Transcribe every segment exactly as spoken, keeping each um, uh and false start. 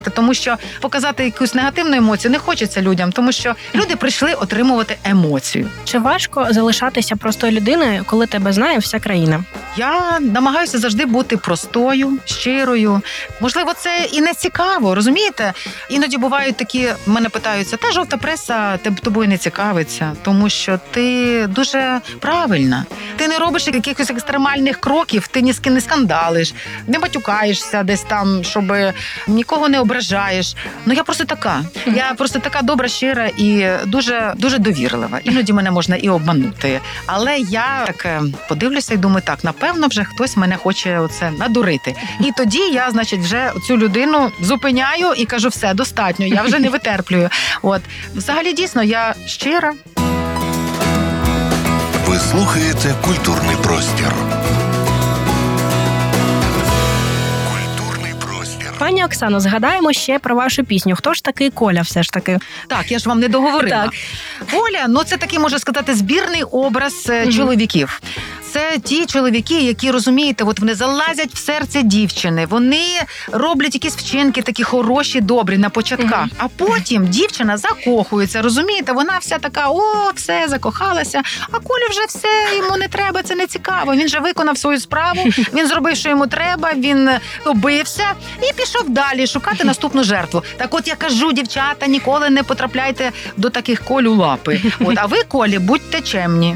Тому що показати якусь негативну емоцію не хочеться людям, тому що люди прийшли отримувати емоцію. Чи важко залишатися простою людиною, коли тебе знає вся країна? Я намагаюся завжди бути простою, щирою. Можливо, це і не цікаво, розумієте? Іноді бувають такі, мене питаються, та жовта преса тобою не цікавиться, тому що ти дуже правильна. Ти не робиш якихось екстремальних кроків, ти ні з ким не скандалиш, не матюкаєшся десь там, щоб нікого не ображаєш. Ну, я просто така. Я просто така добра, щира і дуже, дуже довірлива. Іноді мене можна і обманути. Але я так подивлюся і думаю, так, напевно, вже хтось мене хоче оце надурити. І тоді я, значить, вже цю людину зупиняю і кажу, все, достатньо, я вже не витерплюю. От. Взагалі, дійсно, я щира. Ви слухаєте «Культурний простір». Пані Оксано, згадаємо ще про вашу пісню. Хто ж такий Коля все ж таки? Так, я ж вам не договорила. Так. Коля, ну це такий, можна сказати, збірний образ mm-hmm. чоловіків. Це ті чоловіки, які, розумієте, от вони залазять в серце дівчини, вони роблять якісь вчинки такі хороші, добрі на початках, mm-hmm. а потім дівчина закохується, розумієте, вона вся така, о, все, закохалася, а Колі вже все, йому не треба, це не цікаво, він же виконав свою справу, він зробив, що йому треба, він добився і пішов далі шукати наступну жертву. Так от я кажу, дівчата, ніколи не потрапляйте до таких Коль у лапи. От, а ви, Колі, будьте чемні.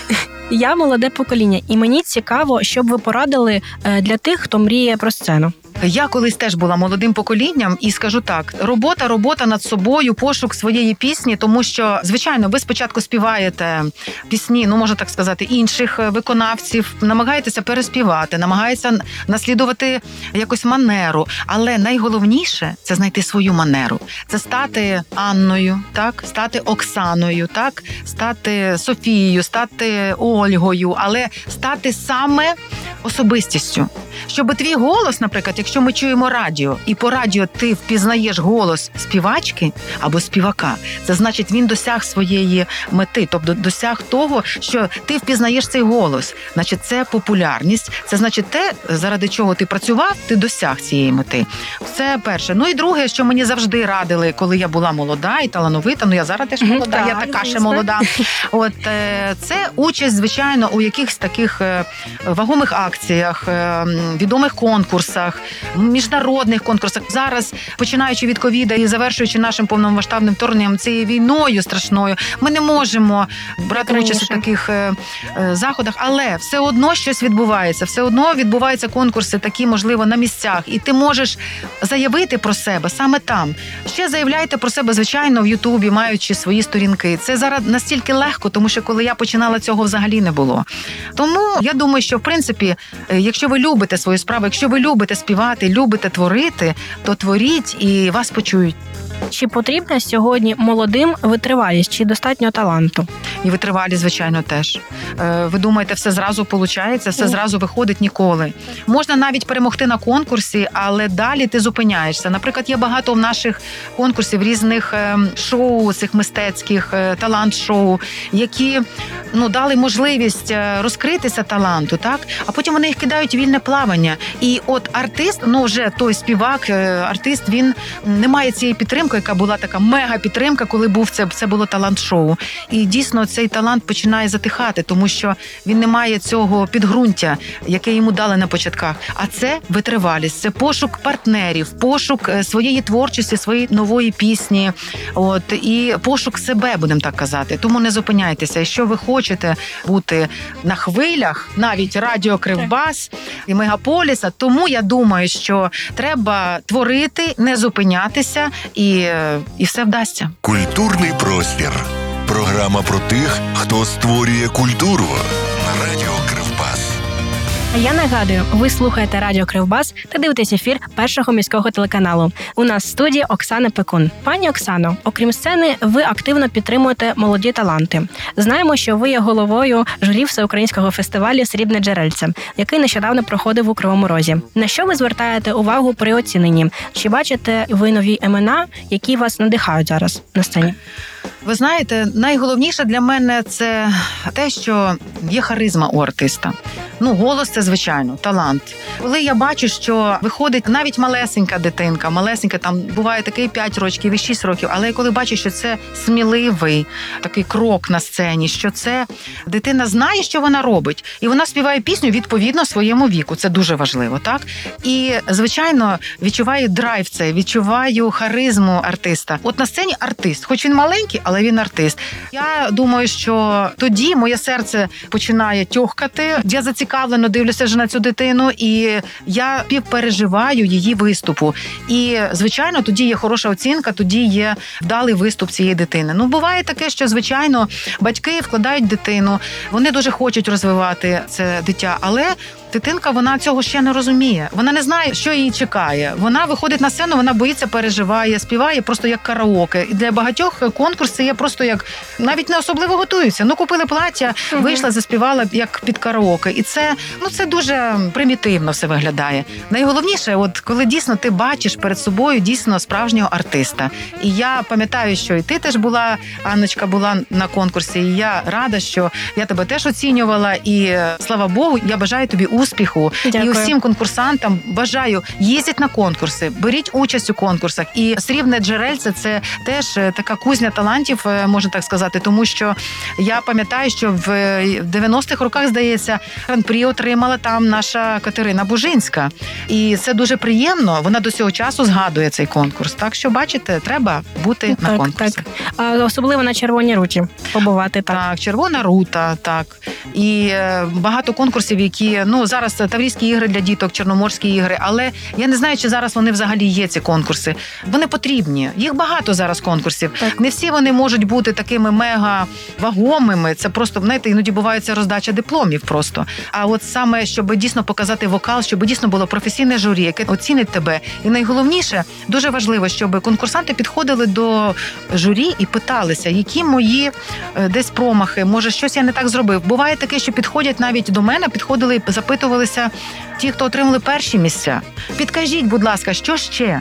Я молоде покоління, і мені цікаво, щоб ви порадили для тих, хто мріє про сцену. Я колись теж була молодим поколінням і скажу так, робота, робота над собою, пошук своєї пісні, тому що, звичайно, ви спочатку співаєте пісні, ну, можна так сказати, інших виконавців, намагаєтеся переспівати, намагаєтеся наслідувати якусь манеру, але найголовніше – це знайти свою манеру. Це стати Анною, так, стати Оксаною, так, стати Софією, стати Ольгою, але стати саме особистістю. Щоб твій голос, наприклад, якщо ми чуємо радіо, і по радіо ти впізнаєш голос співачки або співака, це значить, він досяг своєї мети, тобто досяг того, що ти впізнаєш цей голос. Значить, це популярність, це значить те, заради чого ти працював, ти досяг цієї мети. Це перше. Ну і друге, що мені завжди радили, коли я була молода і талановита, ну я зараз теж молода, я така ще молода. От, це участь, звичайно, у якихось таких вагомих акціях, відомих конкурсах, міжнародних конкурсах. Зараз, починаючи від ковіда і завершуючи нашим повномасштабним вторгненням, цією війною страшною, ми не можемо брати Конечно. участь у таких е, е, заходах, але все одно щось відбувається, все одно відбуваються конкурси такі, можливо, на місцях, і ти можеш заявити про себе саме там. Ще заявляйте про себе, звичайно, в Ютубі, маючи свої сторінки. Це зараз настільки легко, тому що коли я починала, цього взагалі не було. Тому я думаю, що, в принципі, якщо ви любите свою справу, якщо ви любите співати, любите творити, то творіть і вас почують. Чи потрібна сьогодні молодим витривалість, чи достатньо таланту? І витривалість, звичайно, теж. Ви думаєте, все зразу виходить, все зразу виходить ніколи. Можна навіть перемогти на конкурсі, але далі ти зупиняєшся. Наприклад, є багато в наших конкурсів різних шоу, цих мистецьких, талант-шоу, які ну, дали можливість розкритися таланту, так? А потім вони їх кидають у вільне плавання. І от артист, ну вже той співак, артист, він не має цієї підтримки, яка була така мега-підтримка, коли був це, це було талант-шоу. І дійсно цей талант починає затихати, тому що він не має цього підґрунтя, яке йому дали на початках. А це витривалість, це пошук партнерів, пошук своєї творчості, своєї нової пісні, от, і пошук себе, будемо так казати. Тому не зупиняйтеся. Якщо ви хочете бути на хвилях, навіть радіо Кривбас і Мегаполіса, тому я думаю, що треба творити, не зупинятися, і, і все вдасться. Культурний простір. Програма про тих, хто створює культуру. На радіо Кривбас. Я нагадую, ви слухаєте Радіо Кривбас та дивитесь ефір Першого міського телеканалу. У нас в студії Оксана Пекун. Пані Оксано, окрім сцени, ви активно підтримуєте молоді таланти. Знаємо, що ви є головою журі всеукраїнського фестивалю «Срібне джерельце», який нещодавно проходив у Кривому Розі. На що ви звертаєте увагу при оціненні? Чи бачите ви нові імена, які вас надихають зараз на сцені? Ви знаєте, найголовніше для мене це те, що є харизма у артиста. Ну, голос – це, звичайно, талант. Коли я бачу, що виходить навіть малесенька дитинка, малесенька, там буває такий п'ять років і шість років, але коли бачу, що це сміливий такий крок на сцені, що це дитина знає, що вона робить, і вона співає пісню відповідно своєму віку. Це дуже важливо, так? І, звичайно, відчуваю драйв цей, відчуваю харизму артиста. От на сцені артист, хоч він маленький, але він артист. Я думаю, що тоді моє серце починає тьохкати. Я зацікавлено дивлюся вже на цю дитину, і я півпереживаю її виступу. І, звичайно, тоді є хороша оцінка, тоді є вдалий виступ цієї дитини. Ну, буває таке, що, звичайно, батьки вкладають в дитину, вони дуже хочуть розвивати це дитя, але дитинка, вона цього ще не розуміє. Вона не знає, що її чекає. Вона виходить на сцену, вона боїться, переживає, співає просто як караоке. І для багатьох конкурси є просто як, навіть не особливо готуються. Ну, купили плаття, вийшла, заспівала як під караоке. І це, ну, це дуже примітивно все виглядає. Найголовніше, от коли дійсно ти бачиш перед собою дійсно справжнього артиста. І я пам'ятаю, що і ти теж була, Анночка, була на конкурсі, і я рада, що я тебе теж оцінювала. І, слава Богу, я бажаю тобі успіху. Дякую. І усім конкурсантам бажаю їздіть на конкурси, беріть участь у конкурсах. І Срібне джерельце – це теж така кузня талантів, можна так сказати, тому що я пам'ятаю, що в дев'яностих роках, здається, гран-прі отримала там наша Катерина Бужинська. І це дуже приємно, вона до цього часу згадує цей конкурс. Так що, бачите, треба бути так, на конкурсах. Так. А особливо на Червоній руті побувати. Так, Так, Червона рута, так. І е, багато конкурсів, які, ну, зараз Таврійські ігри для діток, Чорноморські ігри, але я не знаю, чи зараз вони взагалі є, ці конкурси. Вони потрібні. Їх багато зараз конкурсів. Так. Не всі вони можуть бути такими мега вагомими. Це просто, знаєте, іноді буває це роздача дипломів просто. А от саме, щоб дійсно показати вокал, щоб дійсно було професійне журі, яке оцінить тебе. І найголовніше, дуже важливо, щоб конкурсанти підходили до журі і питалися, які мої е, десь промахи, може, щось я не так зробив. Буває таке, що підходять навіть до мене, підходили і запитувалися ті, хто отримали перші місця. Підкажіть, будь ласка, що ще?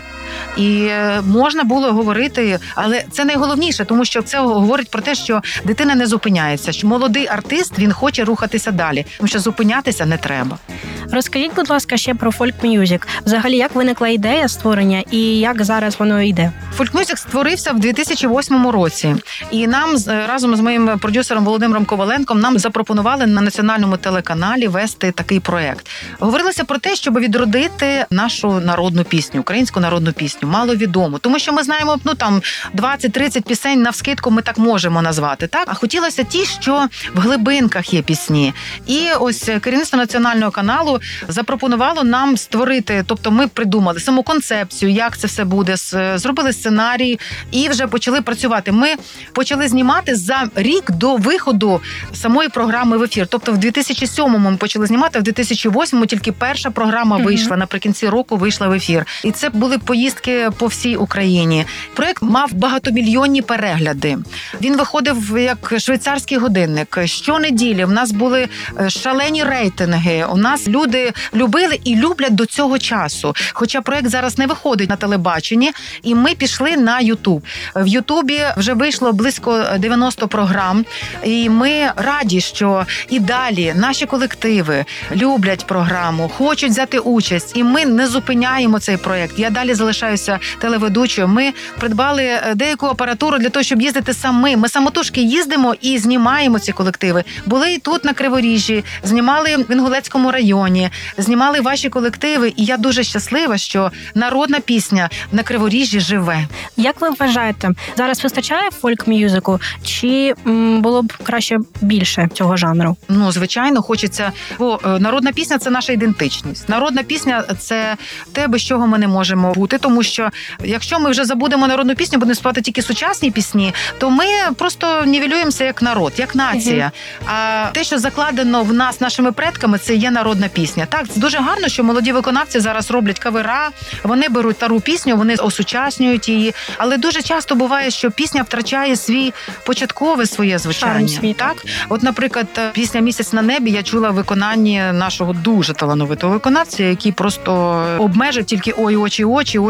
І можна було говорити, але це найголовніше, тому що це говорить про те, що дитина не зупиняється, що молодий артист, він хоче рухатися далі, тому що зупинятися не треба. Розкажіть, будь ласка, ще про фольк-мюзик. Взагалі, як виникла ідея створення і як зараз воно йде? Фольк-мюзик створився в дві тисячі восьмому році. І нам разом з моїм продюсером Володимиром Коваленком нам запропонували на національному телеканалі вести такий проєкт. Говорилося про те, щоб відродити нашу народну пісню, українську народну пісню, маловідому. Тому що ми знаємо, ну там двадцять-тридцять пісень навскидку ми так можемо назвати, так? А хотілося ті, що в глибинках є пісні. І ось керівництво національного каналу запропонувало нам створити, тобто ми придумали саму концепцію, як це все буде, зробили сценарій і вже почали працювати. Ми почали знімати за рік до виходу самої програми в ефір. Тобто в дві тисячі сьомому ми почали знімати, в дві тисячі восьмому тільки перша програма вийшла, mm-hmm. наприкінці року вийшла в ефір. І це були поїздки по всій Україні. Проєкт мав багатомільйонні перегляди. Він виходив як швейцарський годинник. Щонеділі в нас були шалені рейтинги. У нас люди любили і люблять до цього часу. Хоча проєкт зараз не виходить на телебаченні, і ми пішли на Ютуб. В Ютубі вже вийшло близько дев'яносто програм, і ми раді, що і далі наші колективи люблять програму, хочуть взяти участь, і ми не зупиняємо цей проєкт. Я далі залишаюся телеведучою. Ми придбали деяку апаратуру для того, щоб їздити самі. Ми самотужки їздимо і знімаємо ці колективи. Були і тут, на Криворіжжі, знімали в Інгулецькому районі, знімали ваші колективи, і я дуже щаслива, що народна пісня на Криворіжжі живе. Як ви вважаєте, зараз вистачає фольк-мюзику, чи м, було б краще більше цього жанру? Ну, звичайно, хочеться, бо народна пісня – це наша ідентичність. Народна пісня – це те, без чого ми не можемо бути, тому що якщо ми вже забудемо народну пісню, будемо співати тільки сучасні пісні, то ми просто нівелюємося як народ, як нація. Угу. А те, що закладено в нас нашими предками, це є народна пісня. Так, це дуже гарно, що молоді виконавці зараз роблять кавера, вони беруть стару пісню, вони осучаснюють її, але дуже часто буває, що пісня втрачає свій початкове своє звучання. Так? От, наприклад, пісня «Місяць на небі» я чула в виконанні нашого дуже талановитого виконавця, який просто обмежив тільки ой, очі, очі, очі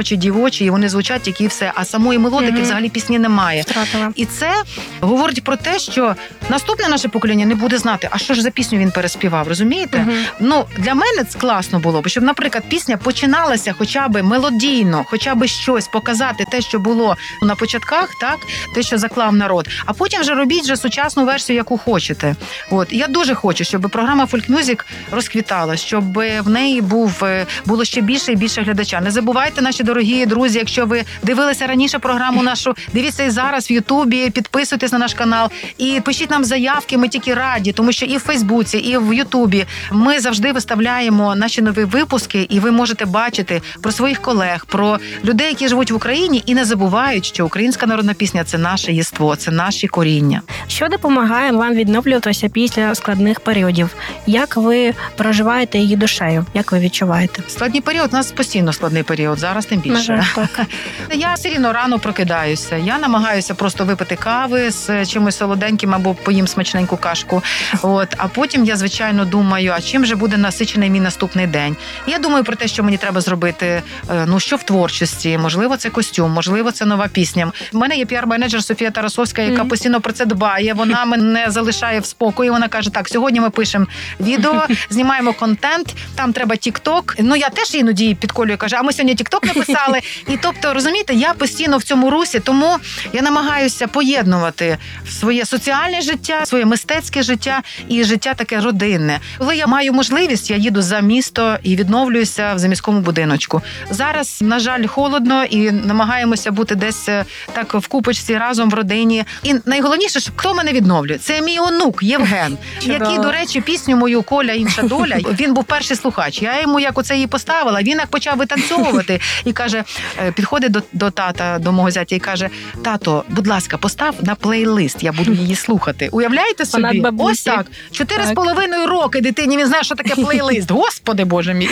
жіночі, дівочі, і вони звучать тільки і все. А самої мелодики Мгм. взагалі пісні немає. Втратила. І це говорить про те, що наступне наше покоління не буде знати, а що ж за пісню він переспівав, розумієте? Мгм. Ну, для мене це класно було б, щоб, наприклад, пісня починалася хоча б мелодійно, хоча б щось показати, те, що було на початках, так, те, що заклав народ. А потім вже робіть вже сучасну версію, яку хочете. От я дуже хочу, щоб програма Folk Music розквітала, щоб в неї був було ще більше і більше глядача. Не забувайте, наші дорогі друзі, якщо ви дивилися раніше програму нашу, дивіться і зараз в Ютубі, підписуйтесь на наш канал і пишіть нам заявки. Ми тільки раді, тому що і в Фейсбуці, і в Ютубі ми завжди виставляємо наші нові випуски, і ви можете бачити про своїх колег, про людей, які живуть в Україні, і не забувають, що українська народна пісня – це наше єство, це наші коріння. Що допомагає вам відновлюватися після складних періодів? Як ви проживаєте її душею? Як ви відчуваєте? Складний період, у нас постійно складний період, зараз тим На жаль, більше. так. Я все рівно рано прокидаюся. Я намагаюся просто випити кави з чимось солоденьким або поїм смачненьку кашку. От, а потім я, звичайно, думаю, а чим же буде насичений мій наступний день? Я думаю про те, що мені треба зробити, ну, що в творчості. Можливо, це костюм, можливо, це нова пісня. У мене є піар-менеджер Софія Тарасовська, яка Мгм. постійно про це дбає. Вона мене залишає в спокої. Вона каже, так, сьогодні ми пишемо відео, знімаємо контент, там треба тік-ток. Ну, я теж іноді підколюю, каже, а ми сьогодні тік-ток написали. І тобто, розумієте, я постійно в цьому русі, тому я намагаюся поєднувати своє соціальне життя, своє мистецьке життя і життя таке родинне. Коли я маю можливість, я їду за місто і відновлююся в заміському будиночку. Зараз, на жаль, холодно і намагаємося бути десь е, так в купочці разом в родині. І найголовніше, що хто мене відновлює? Це мій онук Євген, Чудово. який, до речі, пісню мою «Коля, інша доля», він був перший слухач. Я йому як оце її поставила, він як почав витанцьовувати і каже, е, підходить до, до тата, до мого зятя і каже, тато, будь ласка, постав на плейлист, я буду її слухати. Уявляєте Фанат собі? бабусі. Ось так. Чотири з Так. половиною роки дитині, він знає, що таке плейлист. Господи, Боже мій.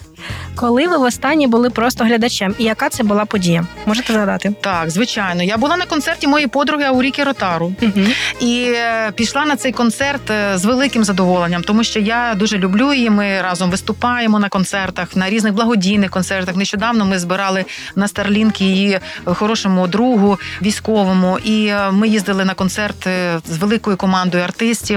Коли ви востаннє були просто глядачем, і яка це була подія? Можете згадати? Так, звичайно. Я була на концерті моєї подруги Ауріки Ротару. Угу. І е, пішла на цей концерт е, з великим задоволенням, тому що я дуже люблю її. Ми разом виступаємо на концертах, на різних благодійних концертах. Нещодавно ми збирали на Starlink її хорошому другу військовому, і е, ми їздили на концерт е, з великою командою артистів.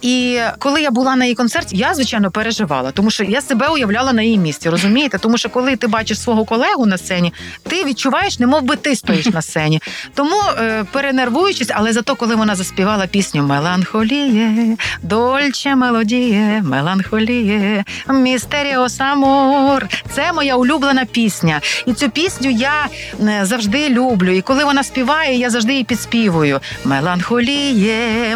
І коли я була на її концерті, я, звичайно, переживала, тому що я себе уявляла на її місці, розумієте? Тому що коли ти бачиш свого колегу на сцені, ти відчуваєш, немов би ти стоїш на сцені. Тому, е, перенервуючись, але зато, коли вона заспівала пісню «Меланхоліє, дольче мелодіє, меланхоліє, містеріос амор», це моя улюблена пісня. І цю пісню я е, завжди люблю. І коли вона співає, я завжди її підспівую. «Меланхоліє,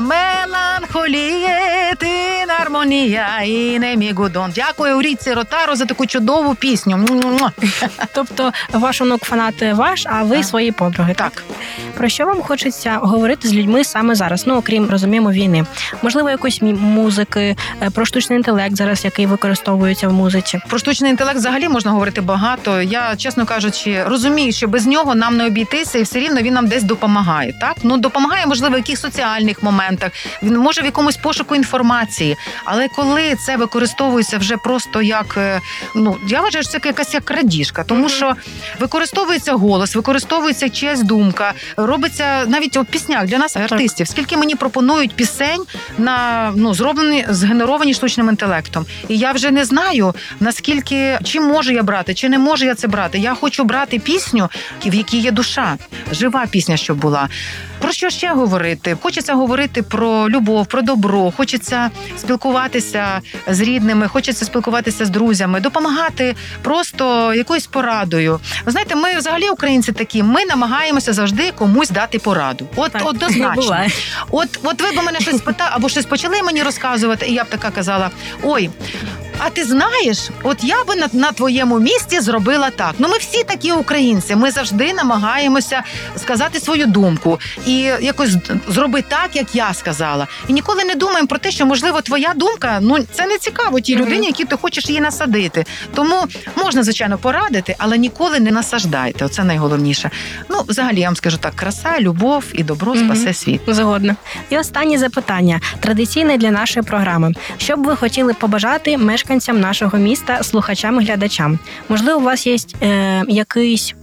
меланхоліє, ти нармонія і не мігудон». Дякую Ауріці Ротару за таку чудову пісню. Му-му-му. Тобто ваш онук фанат ваш, а ви Так. свої подруги. Так. Про що вам хочеться говорити з людьми саме зараз? Ну, окрім, розуміємо, війни. Можливо, якоїсь мі- музики, е, про штучний інтелект зараз, який використовується в музиці. Про штучний інтелект взагалі можна говорити багато. Я, чесно кажучи, розумію, що без нього нам не обійтися, і все рівно він нам десь допомагає. Так, ну допомагає, можливо, в якихось соціальних моментах. Він може в якомусь пошуку інформації. Але коли це використовується вже просто як, е, ну я вважаю, що це якась як крадіжка, тому що використовується голос, використовується чиясь думка, робиться навіть у піснях для нас, артистів. Скільки мені пропонують пісень на ну зроблені, згенеровані штучним інтелектом, і я вже не знаю наскільки чи можу я брати, чи не можу я це брати. Я хочу брати пісню, в якій є душа, жива пісня, щоб була. Про що ще говорити? Хочеться говорити про любов, про добро, хочеться спілкуватися з рідними, хочеться спілкуватися з друзями, допомагати просто якоюсь порадою. Ви знаєте, ми взагалі українці такі, ми намагаємося завжди комусь дати пораду. От Так, однозначно. буває. От, от ви б мене щось питали, або щось почали мені розказувати, і я б така казала: ой, а ти знаєш, от я би на, на твоєму місці зробила так. Ну ми всі такі українці, ми завжди намагаємося сказати свою думку і якось зроби так, як я сказала. І ніколи не думаємо про те, що, можливо, твоя думка, ну це не цікаво тій людині, якій ти хочеш її насадити. Тому можна, звичайно, порадити, але ніколи не насаждайте. Оце найголовніше. Ну, взагалі, я вам скажу так, краса, любов і добро спасе світ. Згодна. І останнє запитання, традиційне для нашої програми. Що б ви хотіли побажати мешканцям нашого міста, слухачам і глядачам? Можливо, у вас є е, якийсь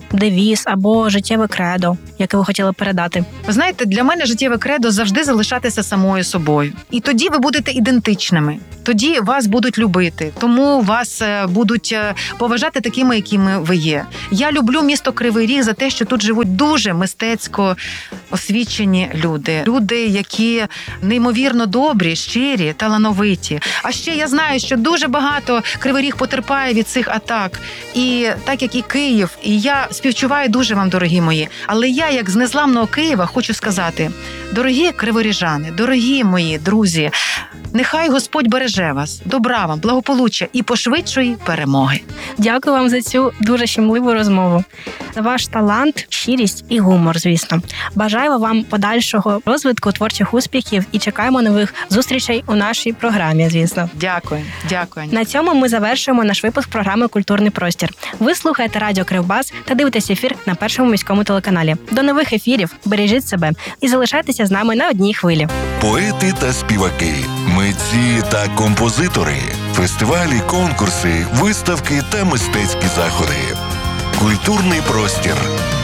девіз або життєве кредо, яке ви хотіли передати? Ви знаєте, для мене життєве кредо завжди залишатися самою собою. І тоді ви будете ідентичними. Тоді вас будуть любити, тому вас будуть поважати такими, якими ви є. Я люблю місто Кривий Ріг за те, що тут живуть дуже мистецько освічені люди. Люди, які неймовірно добрі, щирі, талановиті. А ще я знаю, що дуже багато Кривий Ріг потерпає від цих атак. І так, як і Київ, і я співчуваю дуже вам, дорогі мої. Але я, як з незламного Києва, хочу сказати, дорогі криворіжани, дорогі мої друзі, нехай Господь береже вас, добра вам, благополуччя і пошвидшої перемоги. Дякую вам за цю дуже щемливу розмову. За ваш талант, щирість і гумор, звісно. Бажаємо вам подальшого розвитку, творчих успіхів і чекаємо нових зустрічей у нашій програмі, звісно. Дякую, дякую. На цьому ми завершуємо наш випуск програми «Культурний простір». Ви слухаєте Радіо Кривбас та дивитесь ефір на Першому міському телеканалі. До нових ефірів, бережіть себе і залишайтеся з нами на одній хвилі. Поети та співаки, митці та композитори, фестивалі, конкурси, виставки та мистецькі заходи. Культурний простір